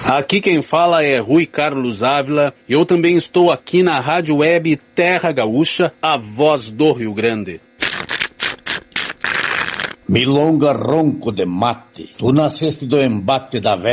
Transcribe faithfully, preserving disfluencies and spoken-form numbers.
Aqui quem fala é Rui Carlos Ávila. Eu também estou aqui na Rádio Web Terra Gaúcha, a voz do Rio Grande. Milonga ronco de mate, tu nasceste do embate da velha.